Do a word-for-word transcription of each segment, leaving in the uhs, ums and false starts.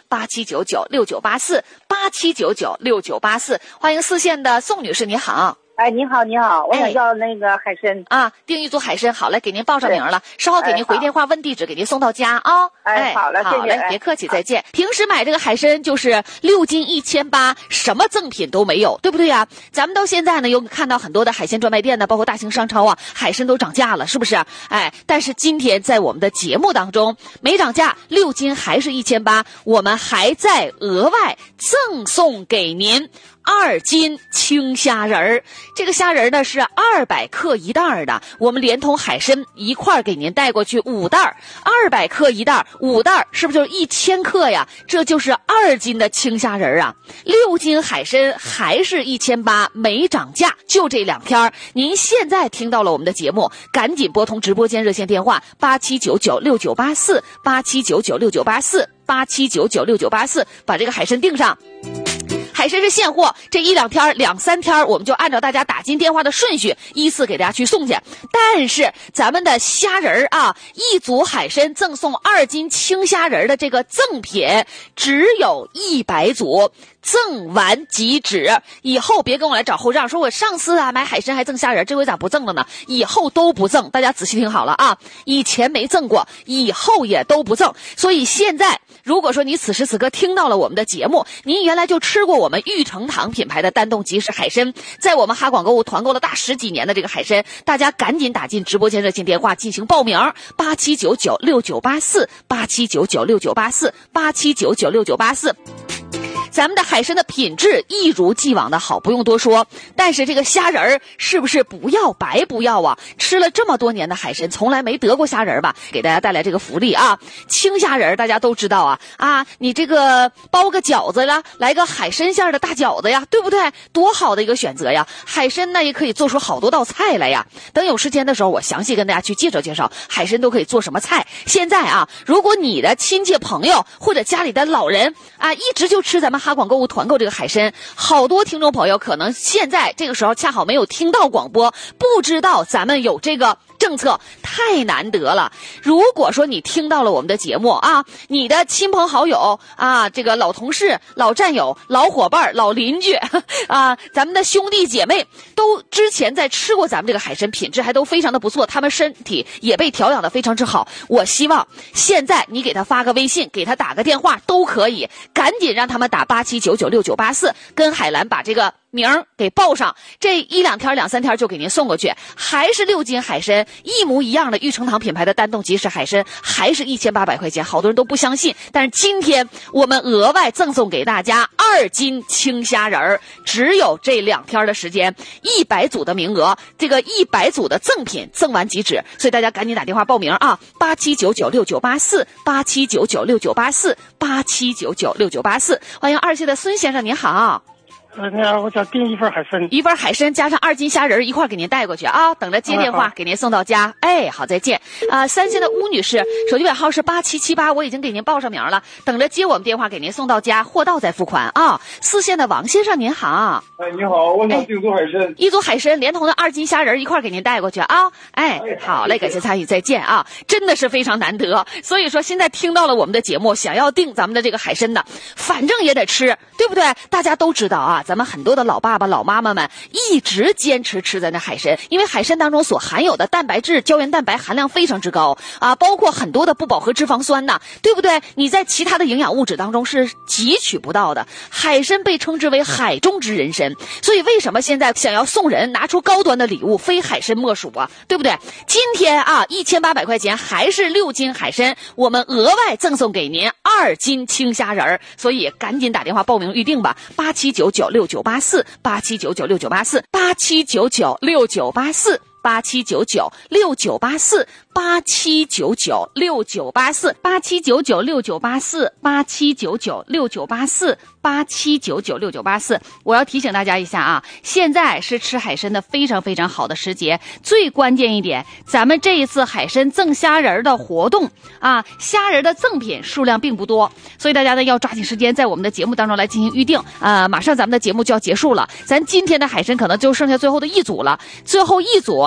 八七九九六九八四八七九九六九八四。欢迎四线的宋女士，你好。 哎，你好，你好，我想要那个海参、 哎、啊，订一组海参，好嘞，给您报上名了，稍后给您回电话问地址，给您送到家啊、哦。 哎，好了， 好嘞， 谢谢， 别客气，再见。平时买这个海参就是六斤一千八，什么赠品都没有，对不对呀？咱们到现在呢，又看到很多的海鲜专卖店呢，包括大型商超啊，海参都涨价了，是不是？哎，但是今天在我们的节目当中没涨价，六斤还是一千八，我们还在额外赠送给您二斤青虾仁儿。这个虾仁儿呢是二百克一袋的，我们连同海参一块儿给您带过去五袋，二百克一袋，五袋是不是就是一千克呀？这就是二斤的青虾仁儿啊！六斤海参还是一千八，没涨价，就这两天。您现在听到了我们的节目，赶紧拨通直播间热线电话八七九九六九八四八七九九六九八四八七九九六九八四，把这个海参订上。海参是现货，这一两天两三天我们就按照大家打进电话的顺序依次给大家去送去。但是咱们的虾仁啊，一组海参赠送二斤青虾仁的这个赠品只有一百组，赠完即止。以后别跟我来找后账，说我上次啊买海参还赠虾仁，这回咋不赠了呢？以后都不赠，大家仔细听好了啊，以前没赠过，以后也都不赠。所以现在如果说你此时此刻听到了我们的节目，您原来就吃过我们玉成堂品牌的丹东即食海参，在我们哈广购物团购了大十几年的这个海参，大家赶紧打进直播间热线电话进行报名，八七九九六九八四八七九九六九八四八七九九六九八四。咱们的海参的品质一如既往的好，不用多说。但是这个虾仁儿是不是不要白不要啊？吃了这么多年的海参，从来没得过虾仁儿吧？给大家带来这个福利啊！青虾仁儿大家都知道啊啊！你这个包个饺子啦，来个海参馅的大饺子呀，对不对？多好的一个选择呀！海参呢也可以做出好多道菜来呀。等有时间的时候，我详细跟大家去介绍介绍海参都可以做什么菜。现在啊，如果你的亲戚朋友或者家里的老人啊，一直就吃咱们哈广购物团购这个海参，好多听众朋友可能现在这个时候恰好没有听到广播，不知道咱们有这个政策，太难得了。如果说你听到了我们的节目啊，你的亲朋好友啊，这个老同事、老战友、老伙伴、老邻居啊，咱们的兄弟姐妹都之前在吃过咱们这个海参，品质还都非常的不错，他们身体也被调养的非常之好。我希望现在你给他发个微信，给他打个电话都可以，赶紧让他们打八七九九六九八四，跟海兰把这个名儿给报上，这一两天两三天就给您送过去。还是六斤海参，一模一样的玉成堂品牌的丹东即食海参，还是一千八百块钱。好多人都不相信，但是今天我们额外赠送给大家二斤青虾仁儿，只有这两天的时间，一百组的名额，这个一百组的赠品赠完即止，所以大家赶紧打电话报名啊！八七九九六九八四八七九九六九八四八七九九六九八四。欢迎二线的孙先生，您好。 呃，你好，我想订一份海参， 一份海参加上二斤虾仁一块给您带过去啊，等着接电话、啊、给您送到家。哎，好，再见。啊、呃，三线的巫女士，手机尾号是八七七八，我已经给您报上名了，等着接我们电话给您送到家，货到再付款啊。四线的王先生您好。 哎，你好，我想订组海参、哎， 一组海参连同的二斤虾仁一块给您带过去啊。哎，好嘞，感谢参与，再见啊，真的是非常难得。所以说现在听到了我们的节目，想要订咱们的这个海参的，反正也得吃，对不对？大家都知道啊。咱们很多的老爸爸老妈妈们一直坚持吃咱的海参，因为海参当中所含有的蛋白质胶原蛋白含量非常之高啊，包括很多的不饱和脂肪酸呐，对不对？你在其他的营养物质当中是汲取不到的。海参被称之为海中之人参，所以为什么现在想要送人拿出高端的礼物，非海参莫属啊，对不对？今天啊一千八百块钱还是六斤海参，我们额外赠送给您二斤青虾仁儿，所以赶紧打电话报名预定吧，八七九九六九八四八七九九六九八四八七九九六九八四八七九九六九八四八七九九六九八四八七九九六九八四八七九九六九八四八七九九六九八四。我要提醒大家一下啊，现在是吃海参的非常非常好的时节，最关键一点，咱们这一次海参赠虾仁的活动啊，虾仁的赠品数量并不多，所以大家呢要抓紧时间在我们的节目当中来进行预定啊。马上咱们的节目就要结束了，咱今天的海参可能就剩下最后的一组了，最后一组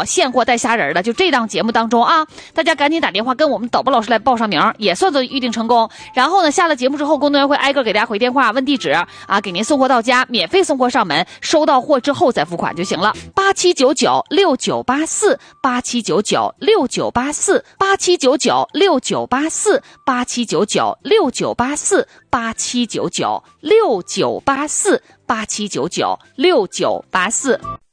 货现货带虾仁的，就这档节目当中啊，大家赶紧打电话跟我们导播老师来报上名，也算作预定成功。然后呢，下了节目之后，工作人员会挨个给大家回电话问地址啊，给您送货到家，免费送货上门，收到货之后再付款就行了。八七九九六九八四八七九九六九八四八七九九六九八四八七九九六九八四八七九九六九八四八七九九六九八四。